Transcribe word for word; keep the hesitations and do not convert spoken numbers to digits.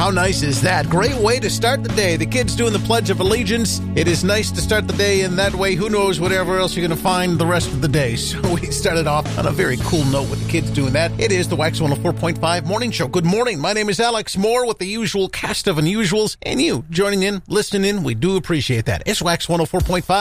how nice is that? Great way to start the day. The kids doing the Pledge of Allegiance. It is nice to start the day in that way. Who knows whatever else you're going to find the rest of the day. So we started off on a very cool note with the kids doing that. It is the Wax one oh four point five Morning Show. Good morning. My name is Alex Moore with the usual cast of unusuals. And you joining in, listening in, we do appreciate that. It's Wax one oh four point five.